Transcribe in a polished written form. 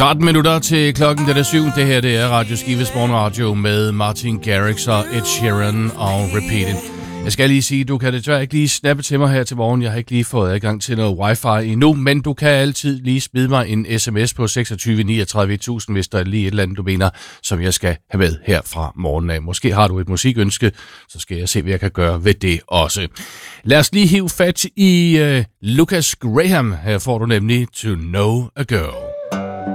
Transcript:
13 minutter til klokken, det er 7. Det her, det er Radio Skives Morgenradio med Martin Garrix og Ed Sheeran og Repeating. Jeg skal lige sige, du kan desværre ikke lige snappe til mig her til morgen. Jeg har ikke lige fået adgang til noget wifi endnu, men du kan altid lige smide mig en sms på 26 39 1000, hvis der er lige et eller andet, du mener, som jeg skal have med her fra morgenen af. Måske har du et musikønske, så skal jeg se, hvad jeg kan gøre ved det også. Lad os lige hive fat i Lucas Graham. Her får du nemlig To Know a Girl.